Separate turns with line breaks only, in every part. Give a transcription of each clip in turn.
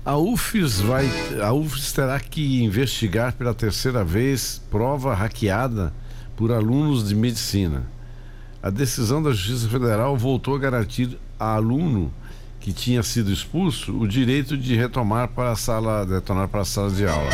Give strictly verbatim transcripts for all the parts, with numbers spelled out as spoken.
A UFES vai, a UFES terá que investigar pela terceira vez prova hackeada por alunos de medicina. A decisão da Justiça Federal voltou a garantir a aluno que tinha sido expulso o direito de retomar para a sala, retornar para a sala de aula.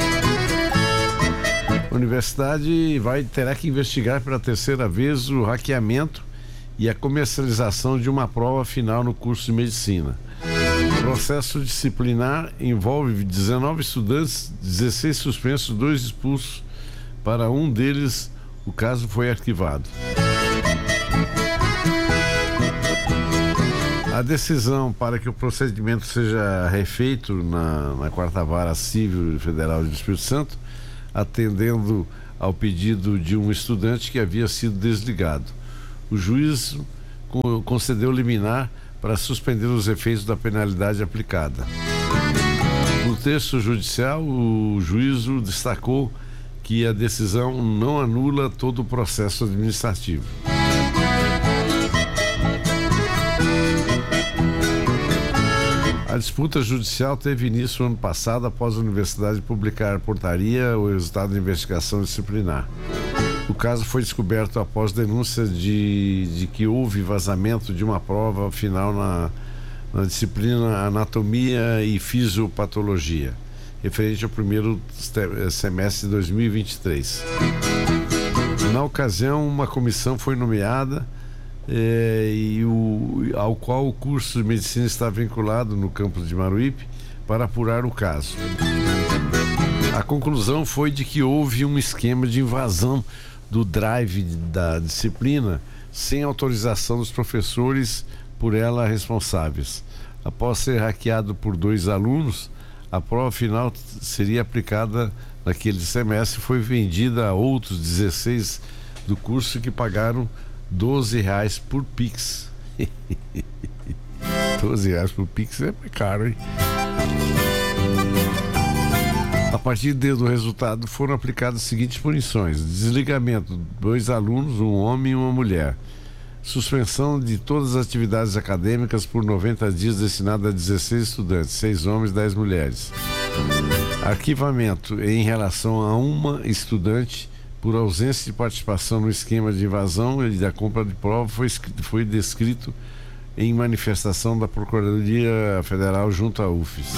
A universidade vai, terá que investigar pela terceira vez o hackeamento e a comercialização de uma prova final no curso de medicina. O processo disciplinar envolve dezenove estudantes, dezesseis suspensos, dois expulsos. Para um deles, o caso foi arquivado. A decisão para que o procedimento seja refeito na, na quarta Vara Civil Federal do Espírito Santo, atendendo ao pedido de um estudante que havia sido desligado. O juiz concedeu liminar para suspender os efeitos da penalidade aplicada. No texto judicial, o juízo destacou que a decisão não anula todo o processo administrativo. A disputa judicial teve início no ano passado após a universidade publicar portaria o resultado da investigação disciplinar. O caso foi descoberto após denúncias de, de que houve vazamento de uma prova final na, na disciplina Anatomia e Fisiopatologia, referente ao primeiro semestre de dois mil e vinte e três. Na ocasião, uma comissão foi nomeada eh, e o, ao qual o curso de medicina está vinculado no campus de Maruípe para apurar o caso. A conclusão foi de que houve um esquema de invasão do drive da disciplina sem autorização dos professores por ela responsáveis. Após ser hackeado por dois alunos, a prova final seria aplicada naquele semestre e foi vendida a outros dezesseis do curso que pagaram doze reais por Pix. doze reais por Pix é caro, hein? A partir do resultado foram aplicadas as seguintes punições: desligamento, dois alunos, um homem e uma mulher, suspensão de todas as atividades acadêmicas por noventa dias destinada a dezesseis estudantes, seis homens e dez mulheres, arquivamento em relação a uma estudante por ausência de participação no esquema de invasão e da compra de prova foi, foi descrito em manifestação da Procuradoria Federal junto à UFES.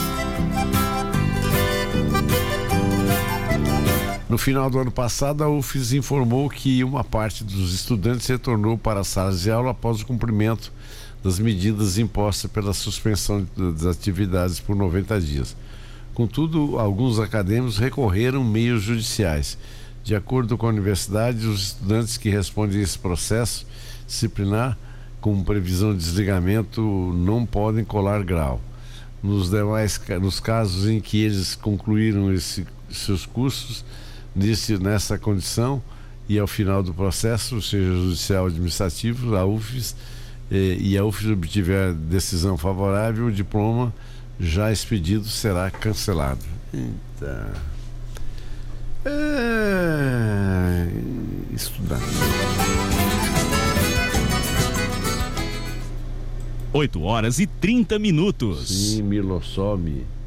No final do ano passado, a UFES informou que uma parte dos estudantes retornou para as salas de aula após o cumprimento das medidas impostas pela suspensão das atividades por noventa dias. Contudo, alguns acadêmicos recorreram meios judiciais. De acordo com a universidade, os estudantes que respondem a esse processo disciplinar com previsão de desligamento não podem colar grau. Nos demais, nos casos em que eles concluíram esse, seus cursos nesse, nessa condição e ao final do processo, seja judicial ou administrativo, a UFES eh, e a UFES obtiver decisão favorável, o diploma já expedido será cancelado. Eita. É... Estudar.
oito horas e trinta minutos.
Sim, Milosome.